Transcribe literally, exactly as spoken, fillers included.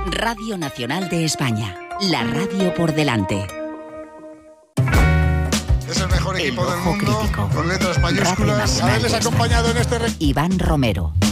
Radio Nacional de España. La radio por delante. Es el mejor equipo El del Ojo mundo, Crítico. con letras mayúsculas. Radio Nacional Haberles de acompañado en España. este... Iván Romero.